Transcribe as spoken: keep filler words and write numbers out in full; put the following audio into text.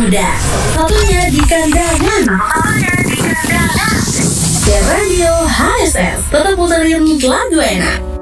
muda. Satunya di kandangan. Satunya di kandangan. The Radio H S S tetap puterin lagu enak.